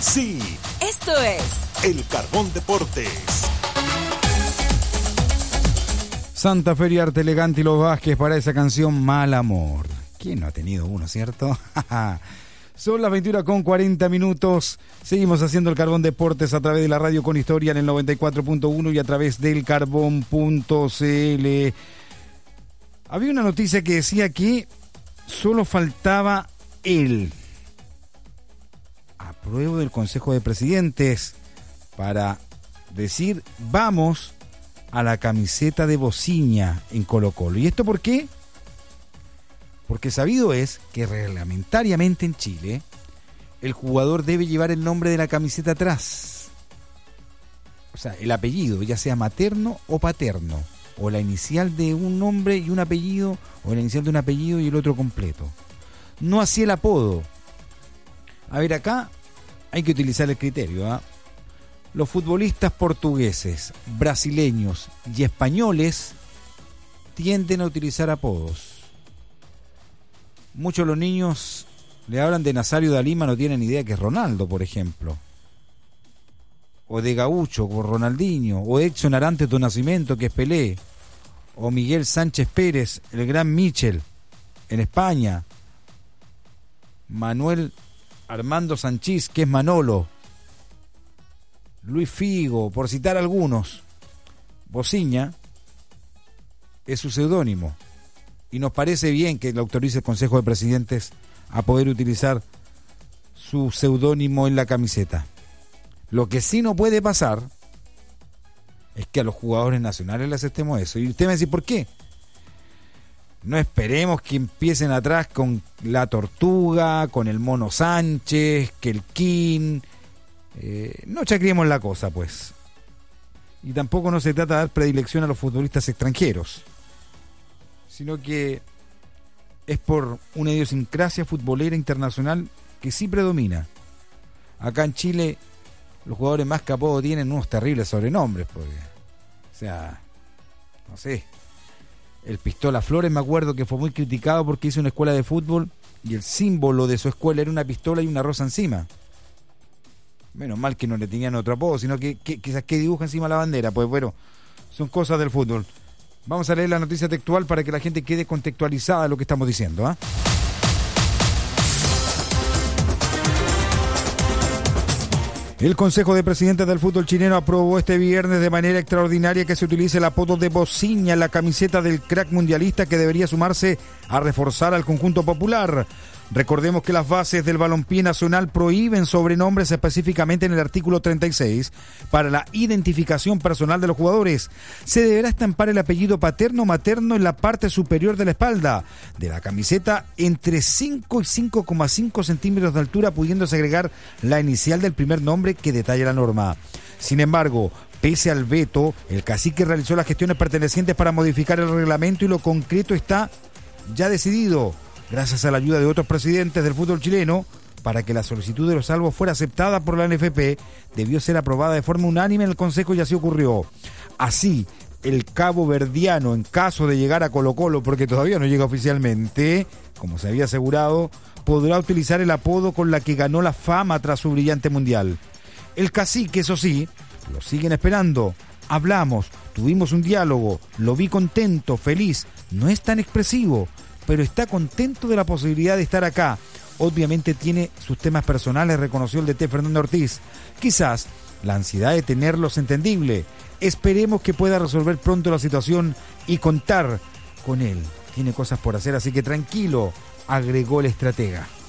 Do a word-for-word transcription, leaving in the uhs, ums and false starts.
Sí, esto es El Carbón Deportes. Santa Fe y Arte Elegante y Los Vázquez para esa canción Mal Amor. ¿Quién no ha tenido uno, cierto? Son las veintiuna con cuarenta minutos. Seguimos haciendo el Carbón Deportes a través de la radio con historia en el noventa y cuatro punto uno y a través del carbón punto c l. Había una noticia que decía que solo faltaba el apruebo del Consejo de Presidentes para decir vamos a la camiseta de Bociña en Colo-Colo. ¿Y esto por qué? Porque sabido es que reglamentariamente en Chile el jugador debe llevar el nombre de la camiseta atrás. O sea, el apellido, ya sea materno o paterno, o la inicial de un nombre y un apellido, o la inicial de un apellido y el otro completo. No así el apodo. A ver, acá hay que utilizar el criterio, ¿eh? Los futbolistas portugueses, brasileños y españoles tienden a utilizar apodos. Muchos de los niños le hablan de Nazario da Lima, no tienen idea que es Ronaldo, por ejemplo. O de Gaucho, o Ronaldinho, o Edson Arantes do Nascimento, que es Pelé. O Miguel Sánchez Pérez, el gran Michel, en España. Manuel Armando Sanchís, que es Manolo. Luis Figo, por citar algunos. Bociña es su seudónimo. Y nos parece bien que lo autorice el Consejo de Presidentes a poder utilizar su seudónimo en la camiseta. Lo que sí no puede pasar es que a los jugadores nacionales les aceptemos eso. Y usted me dice, ¿por qué? No esperemos que empiecen atrás con la Tortuga, con el Mono Sánchez, que el King. Eh, no chacriemos la cosa, pues. Y tampoco no se trata de dar predilección a los futbolistas extranjeros, sino que es por una idiosincrasia futbolera internacional que sí predomina. Acá en Chile los jugadores más capados tienen unos terribles sobrenombres, porque, o sea, no sé, el Pistola Flores me acuerdo que fue muy criticado porque hizo una escuela de fútbol y el símbolo de su escuela era una pistola y una rosa encima. Menos mal que no le tenían otro apodo, sino que, que quizás que dibuja encima la bandera. Pues bueno, son cosas del fútbol. Vamos a leer la noticia textual para que la gente quede contextualizada de lo que estamos diciendo, ¿eh? El Consejo de Presidentes del Fútbol Chileno aprobó este viernes de manera extraordinaria que se utilice el apodo de Bociña en la camiseta del crack mundialista, que debería sumarse a reforzar al conjunto popular. Recordemos que las bases del balompié nacional prohíben sobrenombres, específicamente en el artículo treinta y seis, para la identificación personal de los jugadores. Se deberá estampar el apellido paterno o materno en la parte superior de la espalda de la camiseta entre cinco y cinco coma cinco centímetros de altura, pudiéndose agregar la inicial del primer nombre que detalla la norma. Sin embargo, pese al veto, el cacique realizó las gestiones pertenecientes para modificar el reglamento y lo concreto está ya decidido, gracias a la ayuda de otros presidentes del fútbol chileno. Para que la solicitud de los salvos fuera aceptada por la N F P, debió ser aprobada de forma unánime en el Consejo y así ocurrió. Así, el cabo verdiano, en caso de llegar a Colo-Colo, porque todavía no llega oficialmente, como se había asegurado, podrá utilizar el apodo con la que ganó la fama tras su brillante mundial. El cacique, eso sí, lo siguen esperando. Hablamos, tuvimos un diálogo, lo vi contento, feliz, no es tan expresivo, pero está contento de la posibilidad de estar acá. Obviamente tiene sus temas personales, reconoció el D T Fernando Ortiz. Quizás la ansiedad de tenerlo es entendible. Esperemos que pueda resolver pronto la situación y contar con él. Tiene cosas por hacer, así que tranquilo, agregó el estratega.